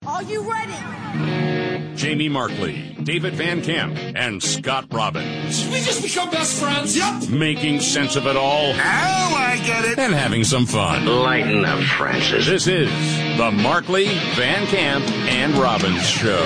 Are you ready? Jamie Markley, David Van Camp, and Scott Robbins. Did we just become best friends? Yep. Making sense of it all. Now I get it. And having some fun. Lighten up, Francis. This is the Markley, Van Camp, and Robbins Show.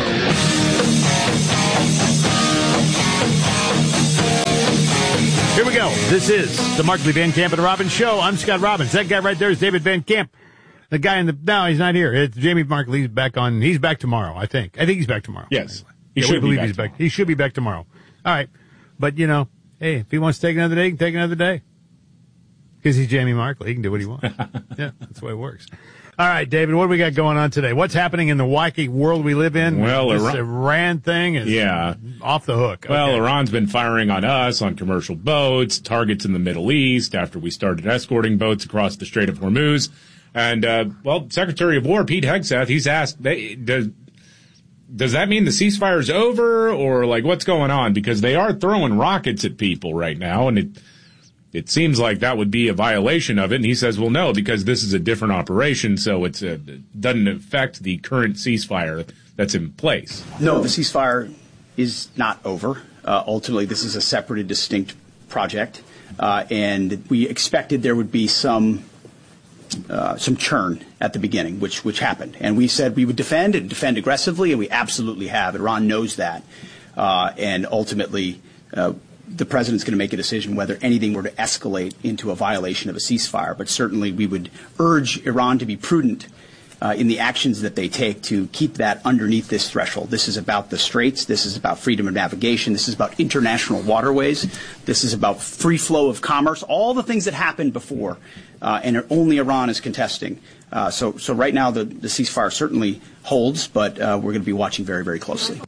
Here we go. This is the Markley, Van Camp, and Robbins Show. I'm Scott Robbins. That guy right there is David Van Camp. The guy no, he's not here. It's Jamie Markley. He's back tomorrow, I think. I think he's back tomorrow. Yes. He should be back. He should be back tomorrow. All right. But, hey, if he wants to take another day, he can take another day. Because he's Jamie Markley. He can do what he wants. Yeah, that's the way it works. All right, David, what do we got going on today? What's happening in the wacky world we live in? Well, this Iran thing is off the hook. Well, okay. Iran's been firing on us, on commercial boats, targets in the Middle East after we started escorting boats across the Strait of Hormuz. And, Secretary of War Pete Hegseth, he's asked, does that mean the ceasefire's over, or what's going on? Because they are throwing rockets at people right now, and it seems like that would be a violation of it. And he says, well, no, because this is a different operation, so it doesn't affect the current ceasefire that's in place. No, the ceasefire is not over. Ultimately, this is a separate and distinct project, and we expected there would be some churn at the beginning, which happened. And we said we would defend aggressively, and we absolutely have. Iran knows that. And ultimately, the president's going to make a decision whether anything were to escalate into a violation of a ceasefire. But certainly we would urge Iran to be prudent in the actions that they take to keep that underneath this threshold. This is about the straits. This is about freedom of navigation. This is about international waterways. This is about free flow of commerce, all the things that happened before, and only Iran is contesting. So right now the ceasefire certainly holds, but we're going to be watching very, very closely.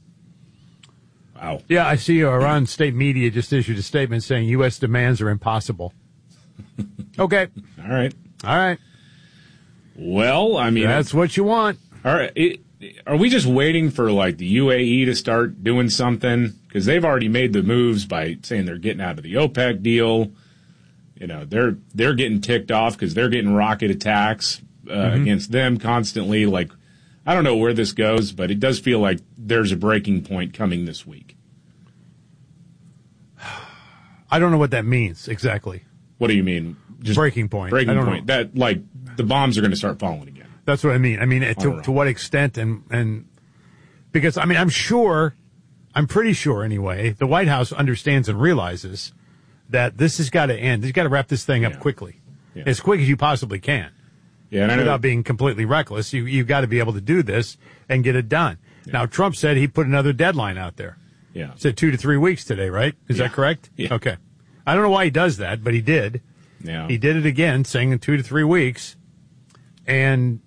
Wow. Yeah, I see Iran state media just issued a statement saying U.S. demands are impossible. Okay. All right. Well, I mean, that's what you want. All right. Are we just waiting for the UAE to start doing something? Because they've already made the moves by saying they're getting out of the OPEC deal. They're getting ticked off because they're getting rocket attacks against them constantly. I don't know where this goes, but it does feel like there's a breaking point coming this week. I don't know what that means exactly. What do you mean? Just breaking point. Breaking point. Know. That the bombs are going to start falling again. That's what I mean. I mean, to what extent and because I'm pretty sure anyway, the White House understands and realizes that this has got to end. They've got to wrap this thing up quickly, as quick as you possibly can. Yeah, and without being completely reckless, you've got to be able to do this and get it done. Yeah. Now, Trump said he put another deadline out there. Yeah. Said 2 to 3 weeks today, right? Is that correct? Yeah. Okay. I don't know why he does that, but he did. Yeah. He did it again, saying in 2 to 3 weeks. And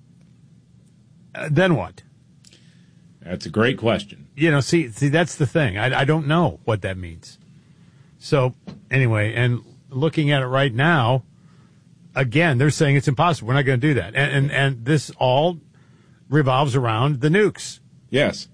then what? That's a great question. See, that's the thing. I don't know what that means. So, anyway, and looking at it right now, again, they're saying it's impossible. We're not going to do that. And this all revolves around the nukes. Yes.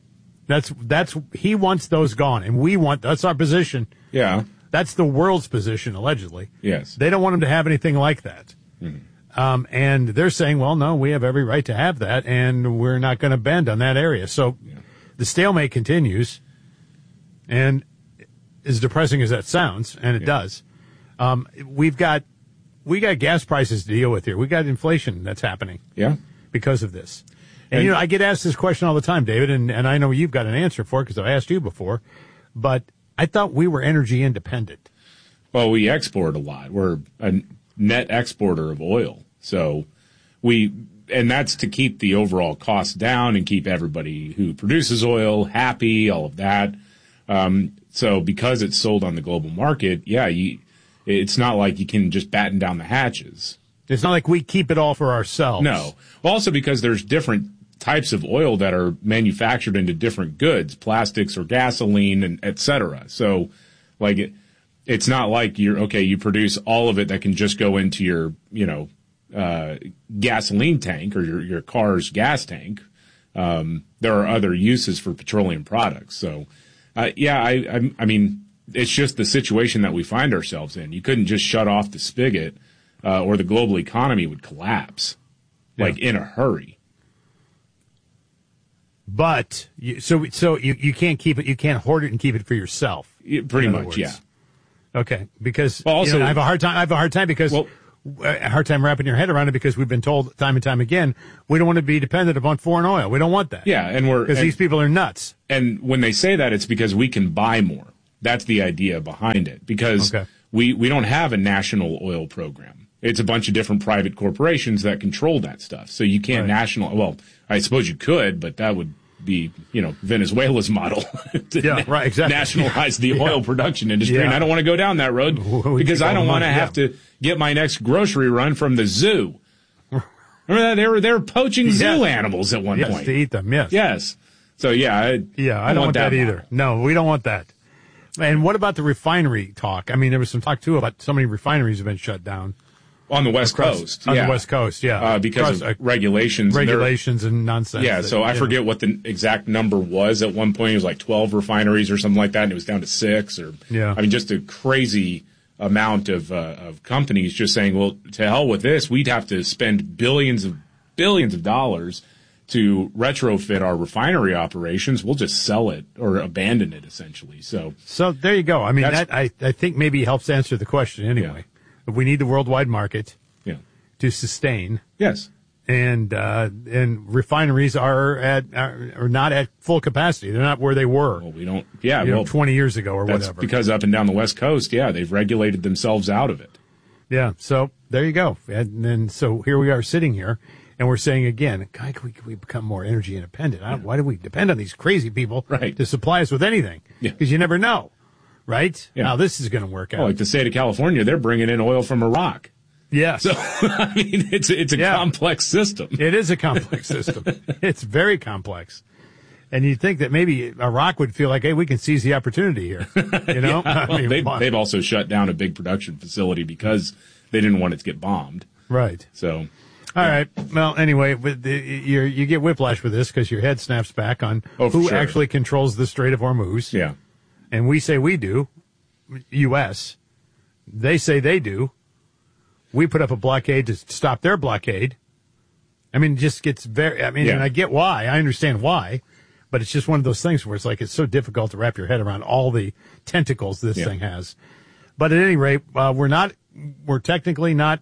He wants those gone, and that's our position. Yeah. That's the world's position, allegedly. Yes. They don't want him to have anything like that. Mm-hmm. And they're saying, well, no, we have every right to have that, and we're not going to bend on that area. So the stalemate continues, and as depressing as that sounds, and it does, we got gas prices to deal with here. We got inflation that's happening. Yeah. Because of this. And I get asked this question all the time, David, and I know you've got an answer for it because I've asked you before, but I thought we were energy independent. Well, we export a lot. We're a net exporter of oil. So and that's to keep the overall costs down and keep everybody who produces oil happy, all of that. So because it's sold on the global market, it's not like you can just batten down the hatches. It's not like we keep it all for ourselves. No. Also because there's different types of oil that are manufactured into different goods, plastics or gasoline, and et cetera. So, it's not like you produce all of it that can just go into your, gasoline tank or your car's gas tank. There are other uses for petroleum products. So, I mean, it's just the situation that we find ourselves in. You couldn't just shut off the spigot, or the global economy would collapse, in a hurry. But you can't keep it. You can't hoard it and keep it for yourself. Pretty in other much, words. yeah. Okay, because Well, also- I have a hard time because a hard time wrapping your head around it because we've been told time and time again we don't want to be dependent upon foreign oil. We don't want that. Yeah, and because these people are nuts. And when they say that, it's because we can buy more. That's the idea behind it. Because we don't have a national oil program. It's a bunch of different private corporations that control that stuff. So you can't well, I suppose you could, but that would be, Venezuela's model. Yeah, right, exactly. Nationalize the oil production industry. Yeah. And I don't want to go down that road because I don't want to have to get my next grocery run from the zoo. Remember that? They were poaching zoo animals at one point. To eat them, yes. Yes. So, I don't want that either. No, we don't want that. And what about the refinery talk? I mean, there was some talk, too, about so many refineries have been shut down. On the West Coast. On the West Coast, yeah. Because of regulations. Regulations and nonsense. Yeah, so I forget what the exact number was. At one point, it was like 12 refineries or something like that, and it was down to 6. Just a crazy amount of companies just saying, well, to hell with this. We'd have to spend billions of dollars to retrofit our refinery operations. We'll just sell it or abandon it, essentially. So there you go. I mean, that I think maybe helps answer the question anyway. Yeah. We need the worldwide market to sustain. Yes. And refineries are not at full capacity. They're not where they were. Well, we don't. Yeah. 20 years ago or that's whatever. Because up and down the West Coast, they've regulated themselves out of it. Yeah. So there you go. And then so here we are sitting here, and we're saying again, God, can we become more energy independent? Why do we depend on these crazy people to supply us with anything? Because you never know. Right? Yeah. Now this is going to work out. Like the state of California, they're bringing in oil from Iraq. Yes. So, I mean, it's a complex system. It is a complex system. It's very complex. And you'd think that maybe Iraq would feel like, hey, we can seize the opportunity here. They've also shut down a big production facility because they didn't want it to get bombed. Right. So. All right. Well, anyway, you get whiplash with this because your head snaps back on who actually controls the Strait of Hormuz. Yeah. And we say we do, U.S. They say they do. We put up a blockade to stop their blockade. I mean, it just gets and I get why. I understand why. But it's just one of those things where it's so difficult to wrap your head around all the tentacles this thing has. But at any rate, we're technically not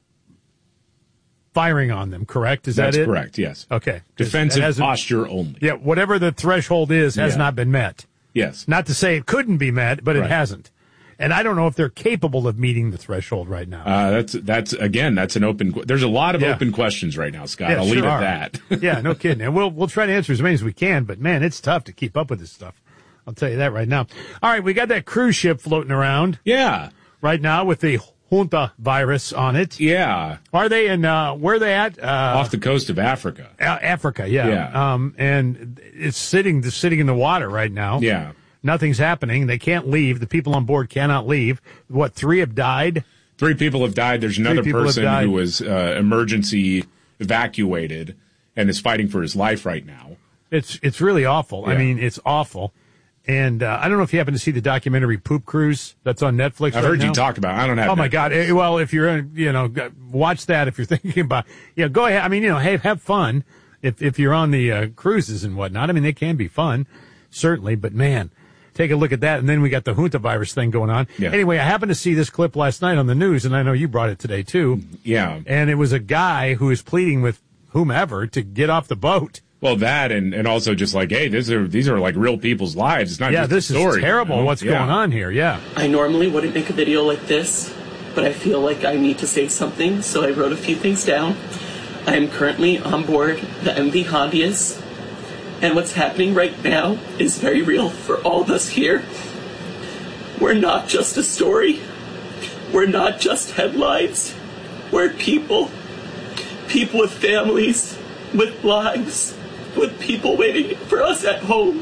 firing on them, correct? That's that it? Correct, yes. Okay. Defensive posture only. Yeah, whatever the threshold is has not been met. Yes. Not to say it couldn't be met, but it hasn't. And I don't know if they're capable of meeting the threshold right now. That's an open. There's a lot of open questions right now, Scott. I'll leave it at that. Yeah, no kidding. And we'll try to answer as many as we can. But man, it's tough to keep up with this stuff. I'll tell you that right now. All right, we got that cruise ship floating around. Yeah. Right now with the Junta virus on it. Yeah. Are they in? Where are they at? Off the coast of Africa. Africa, yeah. Yeah. And it's sitting in the water right now. Yeah. Nothing's happening. They can't leave. The people on board cannot leave. 3 have died? 3 people have died. There's another person who was emergency evacuated and is fighting for his life right now. It's really awful. Yeah. I mean, it's awful. And I don't know if you happen to see the documentary Poop Cruise that's on Netflix. I've heard you talk about it. I don't have. Oh my God! Well, if you're watch that if you're thinking about go ahead. I mean have fun if you're on the cruises and whatnot. I mean they can be fun certainly, but man, take a look at that. And then we got the Junta virus thing going on. Yeah. Anyway, I happened to see this clip last night on the news, and I know you brought it today too. Yeah. And it was a guy who is pleading with whomever to get off the boat. Well, that and also just like, hey, these are like real people's lives. It's not just this a story. Is terrible. What's going on here? Yeah. I normally wouldn't make a video like this, but I feel like I need to say something, so I wrote a few things down. I am currently on board the MV Hondius, and what's happening right now is very real for all of us here. We're not just a story. We're not just headlines. We're people with families, with lives, with people waiting for us at home.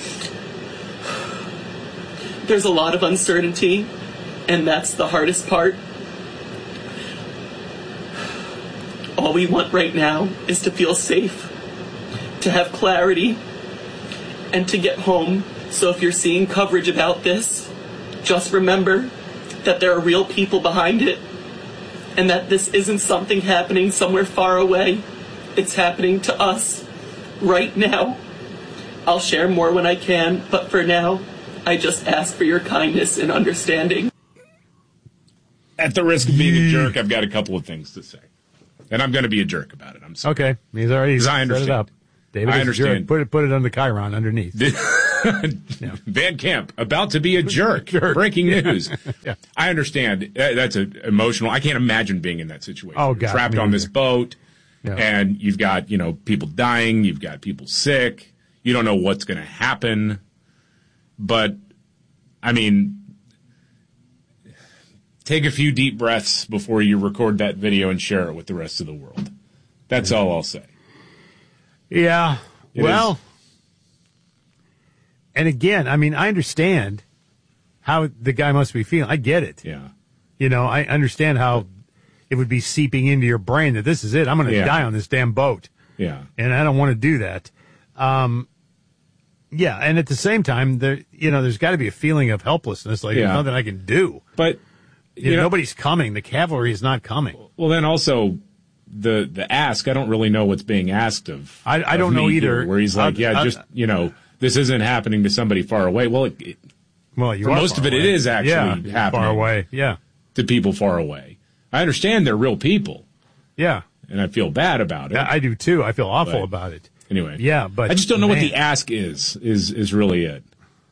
There's a lot of uncertainty, and that's the hardest part. All we want right now is to feel safe, to have clarity, and to get home. So if you're seeing coverage about this, just remember that there are real people behind it, and that this isn't something happening somewhere far away. It's happening to us right now. I'll share more when I can, but for now, I just ask for your kindness and understanding. At the risk of being a jerk, I've got a couple of things to say. And I'm going to be a jerk about it. I'm sorry. Okay. He's already I set understand. it up. David, I understand. Put it under Chiron underneath. Van Camp, about to be a jerk. Breaking news. Yeah. I understand. That's emotional. I can't imagine being in that situation. Oh, You're God, trapped me on this either. boat, Yeah. and you've got, people dying. You've got people sick. You don't know what's going to happen. But, I mean, take a few deep breaths before you record that video and share it with the rest of the world. That's all I'll say. Yeah. It Well, is. and again, I mean, I understand how the guy must be feeling. I get it. Yeah. I understand how it would be seeping into your brain that this is it. I'm going to Yeah. die on this damn boat. Yeah. And I don't want to do that. Yeah. And at the same time, there's got to be a feeling of helplessness. Like, Yeah. there's nothing I can do. But, Nobody's coming. The cavalry is not coming. well, then also the ask, I don't really know what's being asked of. I don't know me either. here, where he's like, this isn't happening to somebody far away. Well, Well, you for are most far of it, away. it is actually happening far away. Yeah. to people far away. I understand they're real people, Yeah. and I feel bad about it. Yeah, I do too. I feel awful But- about it. Anyway, Yeah, but I just don't know what man. the ask is really it.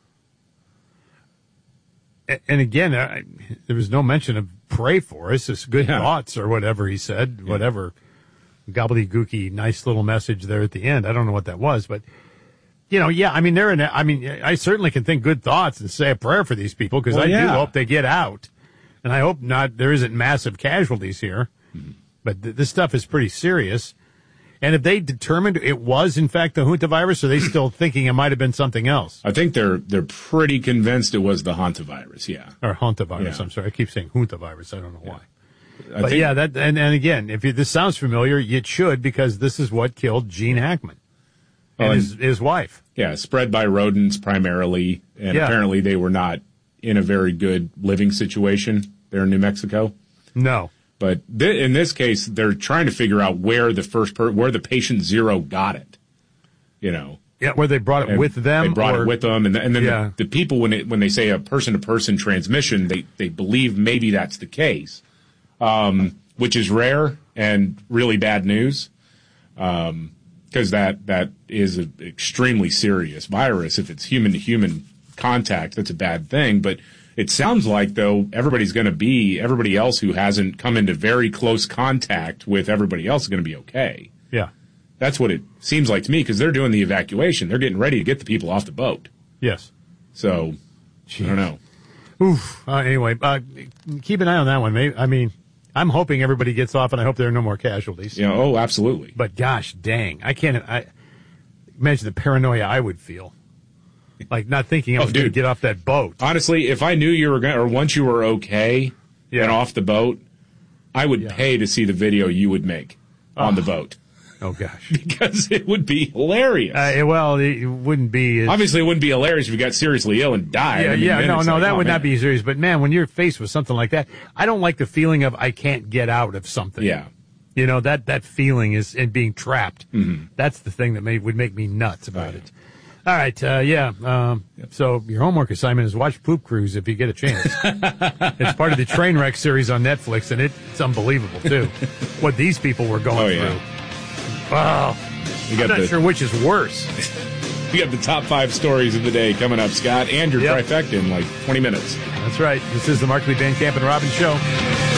And again, there was no mention of pray for us. It's good Yeah. thoughts or whatever he said, whatever gobbledygooky, nice little message there at the end. I don't know what that was, but I mean, I certainly can think good thoughts and say a prayer for these people because Well, I do yeah. hope they get out, and I hope there isn't massive casualties here. Mm-hmm. But this stuff is pretty serious. And if they determined it was in fact the Junta virus, are they still thinking it might have been something else? I think they're pretty convinced it was the hantavirus. Yeah, Or Junta virus, Yeah. I'm sorry. I keep saying Junta virus. I don't know why. I But think, yeah, that and again, if this sounds familiar, it should, because this is what killed Gene Hackman and his wife. yeah, spread by rodents primarily, and Yeah. apparently they were not in a very good living situation there in New Mexico. No. But in this case, they're trying to figure out where where the patient zero got it. Yeah, where they brought it And with them. They brought it with them, and then Yeah. the people when they say a person-to-person transmission, they believe maybe that's the case, which is rare and really bad news, because that is an extremely serious virus. If it's human-to-human contact, that's a bad thing. But it sounds like, though, everybody else who hasn't come into very close contact with everybody else is going to be okay. Yeah. That's what it seems like to me, because they're doing the evacuation. They're getting ready to get the people off the boat. Yes. So, I don't know. Oof. Anyway, keep an eye on that one. Maybe, I mean, I'm hoping everybody gets off, and I hope there are no more casualties. Oh, absolutely. But gosh dang, I imagine the paranoia I would feel. Like not thinking I was going to dude. get off that boat. Honestly, if I knew you were going, or once you were okay Yeah. and off the boat, I would Yeah. pay to see the video you would make on the boat, Oh gosh. because it would be hilarious. Well, it wouldn't be. Obviously, it wouldn't be hilarious if you got seriously ill and died. I mean, then No, it's that like, would oh, not be man. serious. But man, when you're faced with something like that, I don't like the feeling of I can't get out of something. Yeah. That feeling is in being trapped. Mm-hmm. That's the thing that would make me nuts about it. All right, so your homework assignment is watch Poop Cruise if you get a chance. It's part of the Trainwreck series on Netflix, and it's unbelievable too. What these people were going yeah. through. Wow. You I'm got not sure which is worse. You got the top 5 stories of the day coming up, Scott, and your Yep. trifecta in like 20 minutes. That's right. This is the Markley, Van Camp, and Robbins Show.